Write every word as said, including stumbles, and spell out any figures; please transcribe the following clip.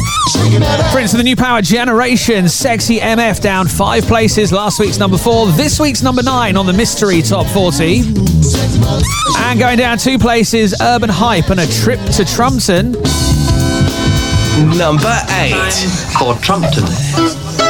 Prince of the New Power Generation, Sexy M F, down five places. Last week's number four, this week's number nine on the Mystery Top forty. And going down two places, Urban Hype and A Trip to Trumpton. Number eight. For Trumpton.